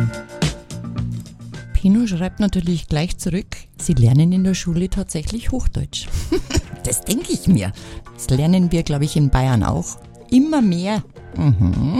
Pino schreibt natürlich gleich zurück, sie lernen in der Schule tatsächlich Hochdeutsch. Das denke ich mir. Das lernen wir, glaube ich, in Bayern auch. Immer mehr.